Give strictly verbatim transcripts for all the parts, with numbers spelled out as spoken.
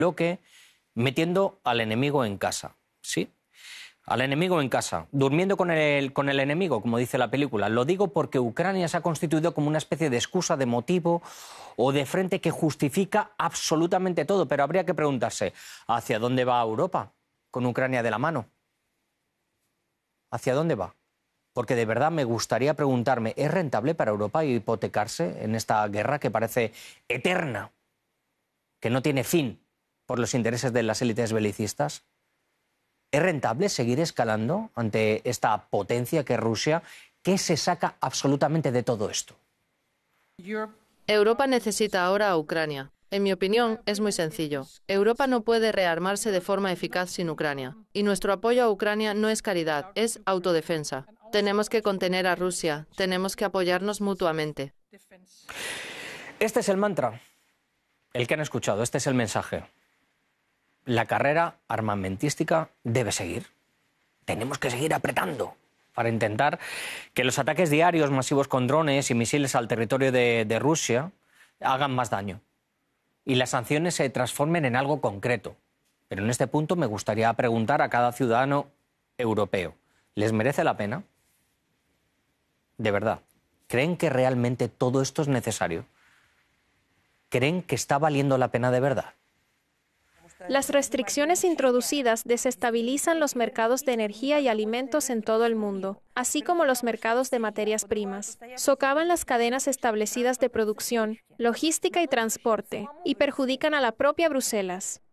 bloque metiendo al enemigo en casa, ¿sí? Al enemigo en casa, durmiendo con el, con el enemigo, como dice la película. Lo digo porque Ucrania se ha constituido como una especie de excusa, de motivo o de frente que justifica absolutamente todo. Pero habría que preguntarse, ¿hacia dónde va Europa con Ucrania de la mano? ¿Hacia dónde va? Porque de verdad me gustaría preguntarme, ¿es rentable para Europa hipotecarse en esta guerra que parece eterna, que no tiene fin por los intereses de las élites belicistas? ¿Es rentable seguir escalando ante esta potencia que es Rusia? ¿Qué se saca absolutamente de todo esto? Europa necesita ahora a Ucrania. En mi opinión, es muy sencillo. Europa no puede rearmarse de forma eficaz sin Ucrania. Y nuestro apoyo a Ucrania no es caridad, es autodefensa. Tenemos que contener a Rusia, tenemos que apoyarnos mutuamente. Este es el mantra, el que han escuchado, este es el mensaje. La carrera armamentística debe seguir. Tenemos que seguir apretando para intentar que los ataques diarios masivos con drones y misiles al territorio de, de Rusia hagan más daño y las sanciones se transformen en algo concreto. Pero en este punto me gustaría preguntar a cada ciudadano europeo, ¿les merece la pena? De verdad, ¿creen que realmente todo esto es necesario? ¿Creen que está valiendo la pena de verdad? Las restricciones introducidas desestabilizan los mercados de energía y alimentos en todo el mundo, así como los mercados de materias primas. Socavan las cadenas establecidas de producción, logística y transporte, y perjudican a la propia Bruselas.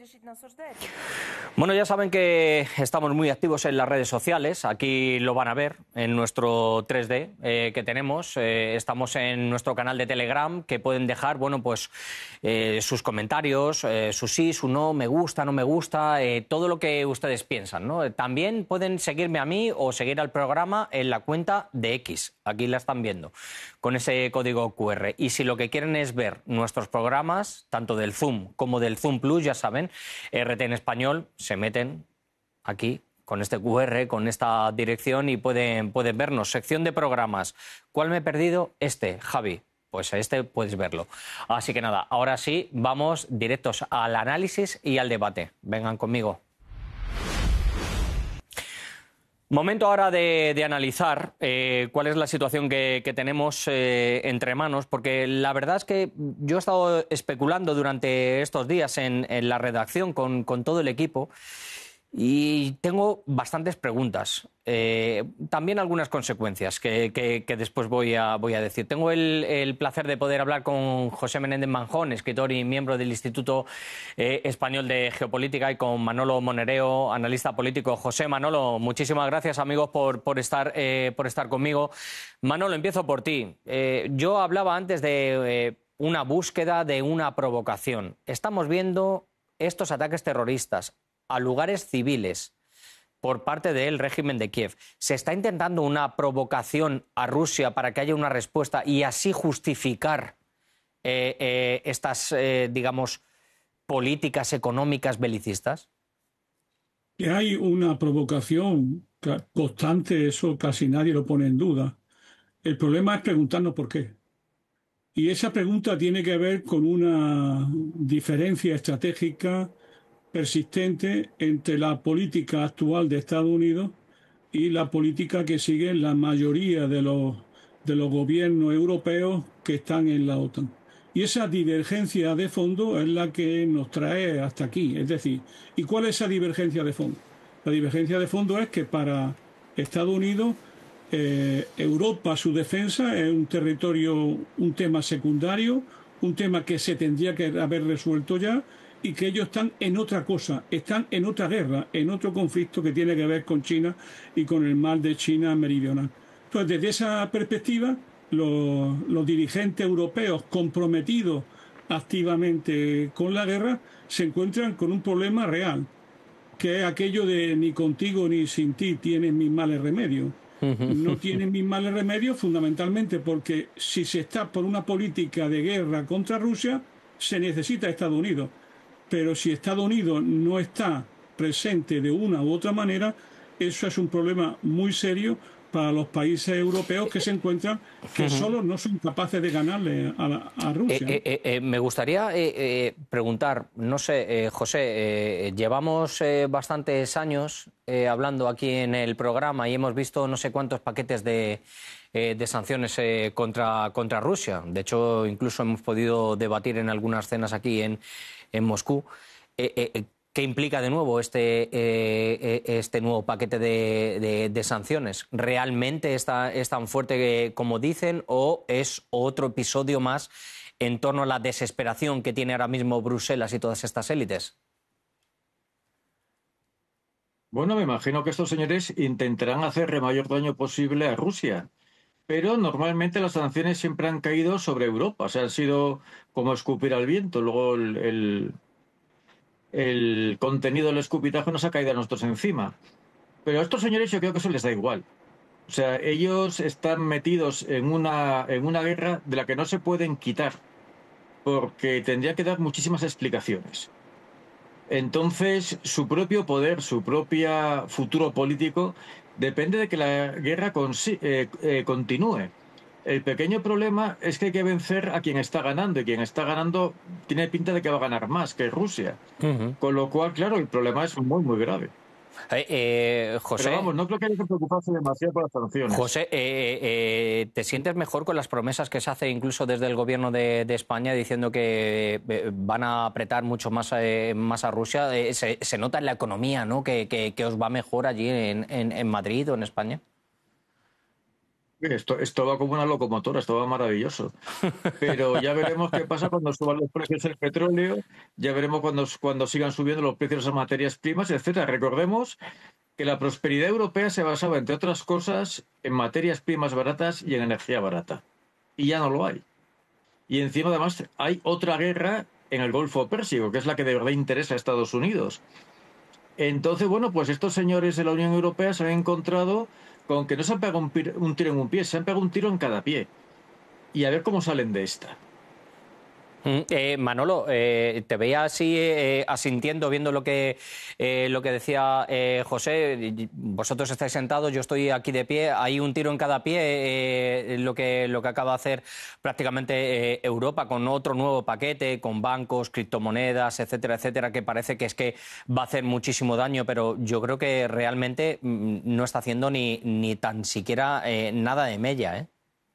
Bueno, ya saben que estamos muy activos en las redes sociales. Aquí lo van a ver en nuestro tres D eh, que tenemos. Eh, estamos en nuestro canal de Telegram, que pueden dejar, bueno, pues eh, sus comentarios, eh, su sí, su no, me gusta, no me gusta, eh, todo lo que ustedes piensan, ¿no? También pueden seguirme a mí o seguir al programa en la cuenta de X. Aquí la están viendo, con ese código cu erre. Y si lo que quieren es ver nuestros programas, tanto del Zoom como del Zoom Plus, ya saben, erre te en español, se meten aquí con este cu erre, con esta dirección y pueden, pueden vernos. Sección de programas. ¿Cuál me he perdido? Este, Javi. Pues este puedes verlo. Así que nada, ahora sí, vamos directos al análisis y al debate. Vengan conmigo. Momento ahora de, de analizar eh, cuál es la situación que, que tenemos eh, entre manos, porque la verdad es que yo he estado especulando durante estos días en, en la redacción con, con todo el equipo y tengo bastantes preguntas, eh, también algunas consecuencias que, que, que después voy a, voy a decir. Tengo el, el placer de poder hablar con José Menéndez Manjón, escritor y miembro del Instituto eh, Español de Geopolítica, y con Manolo Monereo, analista político. José, Manolo, muchísimas gracias, amigos, por, por, estar, eh, por estar conmigo. Manolo, empiezo por ti. Eh, yo hablaba antes de eh, una búsqueda, de una provocación. Estamos viendo estos ataques terroristas a lugares civiles por parte del régimen de Kiev. ¿Se está intentando una provocación a Rusia para que haya una respuesta y así justificar eh, eh, estas, eh, digamos, políticas económicas belicistas? Que hay una provocación constante, eso casi nadie lo pone en duda. El problema es preguntarnos por qué. Y esa pregunta tiene que ver con una diferencia estratégica persistente entre la política actual de Estados Unidos y la política que siguen la mayoría de los, de los gobiernos europeos que están en la OTAN. Y esa divergencia de fondo es la que nos trae hasta aquí. Es decir, ¿y cuál es esa divergencia de fondo? La divergencia de fondo es que para Estados Unidos, eh, Europa, su defensa es un territorio, un tema secundario, un tema que se tendría que haber resuelto ya, y que ellos están en otra cosa, están en otra guerra, en otro conflicto que tiene que ver con China y con el mar de China meridional. Entonces, desde esa perspectiva, los, los dirigentes europeos comprometidos activamente con la guerra se encuentran con un problema real, que es aquello de ni contigo ni sin ti tienes mis males remedios. No tienen mis males remedios fundamentalmente porque si se está por una política de guerra contra Rusia, se necesita Estados Unidos. Pero si Estados Unidos no está presente de una u otra manera, eso es un problema muy serio para los países europeos que se encuentran que solos no son capaces de ganarle a, la, a Rusia. Eh, eh, eh, me gustaría eh, eh, preguntar, no sé, eh, José, eh, llevamos eh, bastantes años eh, hablando aquí en el programa y hemos visto no sé cuántos paquetes de, eh, de sanciones eh, contra, contra Rusia. De hecho, incluso hemos podido debatir en algunas cenas aquí en, en Moscú. Eh, eh, ¿Qué implica de nuevo este, eh, este nuevo paquete de, de, de sanciones? ¿Realmente está, es tan fuerte que, como dicen, o es otro episodio más en torno a la desesperación que tiene ahora mismo Bruselas y todas estas élites? Bueno, me imagino que estos señores intentarán hacer el mayor daño posible a Rusia, pero normalmente las sanciones siempre han caído sobre Europa, o sea, han sido como escupir al viento. Luego el... el... el contenido del escupitajo nos ha caído a nosotros encima. Pero a estos señores yo creo que eso les da igual. O sea, ellos están metidos en una, en una guerra de la que no se pueden quitar, porque tendría que dar muchísimas explicaciones. Entonces, su propio poder, su propio futuro político, depende de que la guerra eh, eh, continúe. El pequeño problema es que hay que vencer a quien está ganando, y quien está ganando tiene pinta de que va a ganar más que Rusia. Uh-huh. Con lo cual, claro, el problema es muy, muy grave. Eh, eh, José, Pero vamos, no creo que haya que preocuparse demasiado por las sanciones. José, eh, eh, ¿te sientes mejor con las promesas que se hace incluso desde el gobierno de, de España diciendo que eh, van a apretar mucho más, eh, más a Rusia? Eh, se, se nota en la economía, ¿no?, que, que, que os va mejor allí en, en, en Madrid o en España. Esto, esto va como una locomotora, esto va maravilloso. Pero ya veremos qué pasa cuando suban los precios del petróleo, ya veremos cuando, cuando sigan subiendo los precios de las materias primas, etcétera. Recordemos que la prosperidad europea se basaba, entre otras cosas, en materias primas baratas y en energía barata. Y ya no lo hay. Y encima, además, hay otra guerra en el Golfo Pérsico, que es la que de verdad interesa a Estados Unidos. Entonces, bueno, pues estos señores de la Unión Europea se han encontrado con que no se han pegado un, un tiro en un pie, se han pegado un tiro en cada pie. Y a ver cómo salen de esta. Eh, Manolo, eh, te veía así eh, asintiendo, viendo lo que, eh, lo que decía eh, José. Vosotros estáis sentados, yo estoy aquí de pie. Hay un tiro en cada pie, eh, lo, que, lo que acaba de hacer prácticamente eh, Europa con otro nuevo paquete, con bancos, criptomonedas, etcétera, etcétera, que parece que es que va a hacer muchísimo daño, pero yo creo que realmente no está haciendo ni, ni tan siquiera eh, nada de mella, ¿eh?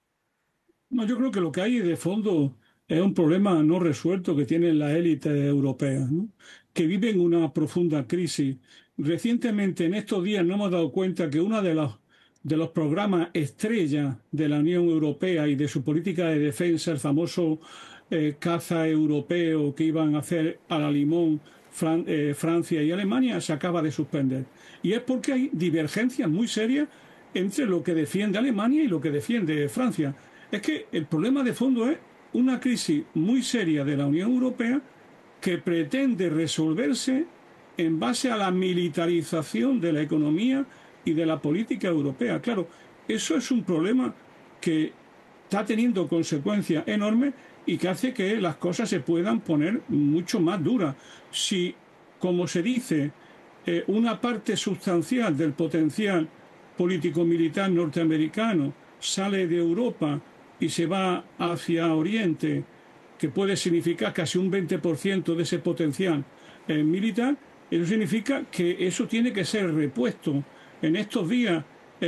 No, yo creo que lo que hay de fondo es un problema no resuelto que tienen las élites europeas, ¿no?, que viven una profunda crisis. Recientemente, en estos días, nos hemos dado cuenta que uno de los, de los programas estrella de la Unión Europea y de su política de defensa, el famoso eh, caza europeo que iban a hacer a la limón Fran, eh, Francia y Alemania, se acaba de suspender. Y es porque hay divergencias muy serias entre lo que defiende Alemania y lo que defiende Francia. Es que el problema de fondo es una crisis muy seria de la Unión Europea que pretende resolverse en base a la militarización de la economía y de la política europea. Claro, eso es un problema que está teniendo consecuencias enormes y que hace que las cosas se puedan poner mucho más duras. Si, como se dice, eh, una parte sustancial del potencial político-militar norteamericano sale de Europa y se va hacia Oriente, que puede significar casi un veinte por ciento de ese potencial eh, militar, eso significa que eso tiene que ser repuesto. En estos días,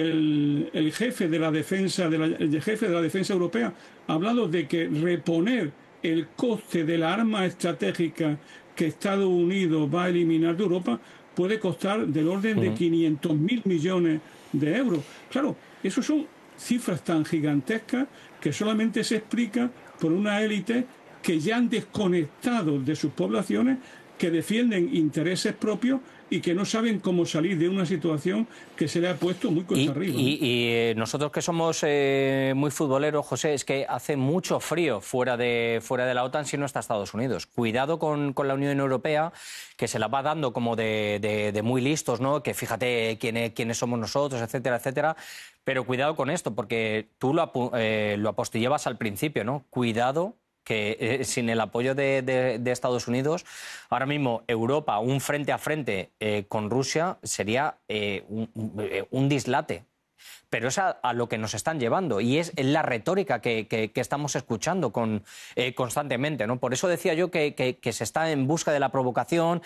el, el jefe de la defensa de la, el jefe de la defensa europea ha hablado de que reponer el coste de la arma estratégica que Estados Unidos va a eliminar de Europa puede costar del orden de quinientos mil millones de euros. Claro, esos son cifras tan gigantescas que solamente se explica por una élite que ya han desconectado de sus poblaciones, que defienden intereses propios y que no saben cómo salir de una situación que se le ha puesto muy cuesta y, arriba. Y, y nosotros que somos eh, muy futboleros, José, es que hace mucho frío fuera de, fuera de la OTAN si no está Estados Unidos. Cuidado con, con la Unión Europea, que se la va dando como de, de, de muy listos, ¿no? Que fíjate quiénes, quiénes somos nosotros, etcétera, etcétera. Pero cuidado con esto, porque tú lo, eh, lo apostillabas al principio, ¿no? Cuidado que eh, sin el apoyo de, de, de Estados Unidos, ahora mismo Europa, un frente a frente eh, con Rusia, sería eh, un, un dislate. pero es a, a lo que nos están llevando y es la retórica que, que, que estamos escuchando con, eh, constantemente, ¿no? Por eso decía yo que, que, que se está en busca de la provocación,